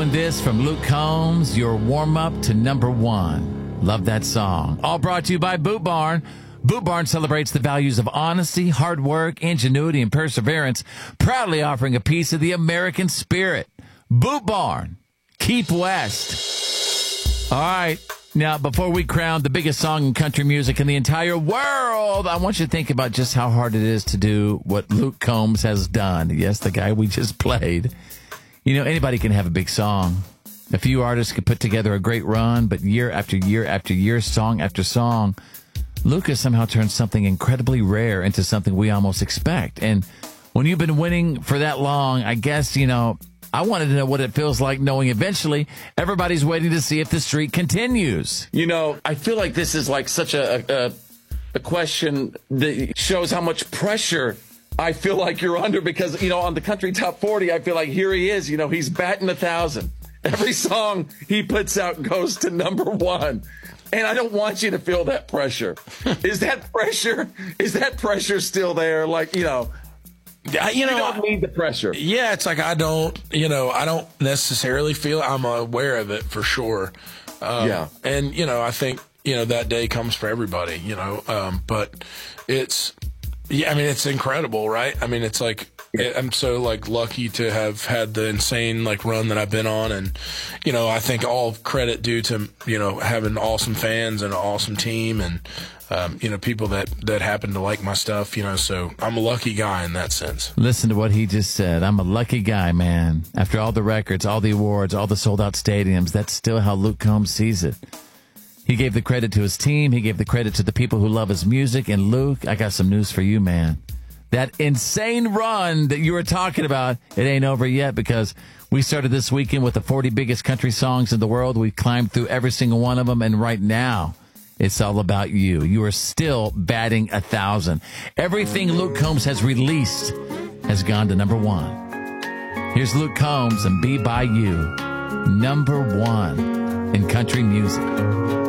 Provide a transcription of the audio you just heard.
Doing This from Luke Combs, your warm-up to number one. Love that song. All brought to you by Boot Barn. Boot Barn celebrates the values of honesty, hard work, ingenuity, and perseverance, proudly offering a piece of the American spirit. Boot Barn. Keep West. All right. Now, before we crown the biggest song in country music in the entire world, I want you to think about just how hard it is to do what Luke Combs has done. Yes, the guy we just played. You know, anybody can have a big song. A few artists could put together a great run, but year after year after year, song after song, Luke has somehow turned something incredibly rare into something we almost expect. And when you've been winning for that long, I guess, you know, I wanted to know what it feels like knowing eventually everybody's waiting to see if the streak continues. You know, I feel like this is like such a question that shows how much pressure I feel like you're under because, you know, on the Country Top 40, I feel like here he is, you know, he's batting 1,000. Every song he puts out goes to number one. And I don't want you to feel that pressure. Is that pressure still there? Like, you know, you don't need the pressure. Yeah, it's like I don't necessarily feel I'm aware of it for sure. Yeah. And, you know, I think, you know, that day comes for everybody, you know, but it's incredible, right? I mean, it's like, I'm so like lucky to have had the insane like run that I've been on. And, you know, I think all credit due to, you know, having awesome fans and an awesome team and, you know, people that happen to like my stuff, you know, so I'm a lucky guy in that sense. Listen to what he just said. I'm a lucky guy, man. After all the records, all the awards, all the sold-out stadiums, that's still how Luke Combs sees it. He gave the credit to his team. He gave the credit to the people who love his music. And Luke, I got some news for you, man. That insane run that you were talking about, it ain't over yet because we started this weekend with the 40 biggest country songs in the world. We climbed through every single one of them, and right now, it's all about you. You are still batting 1,000. Everything Luke Combs has released has gone to number one. Here's Luke Combs and Be By You, number one in country music.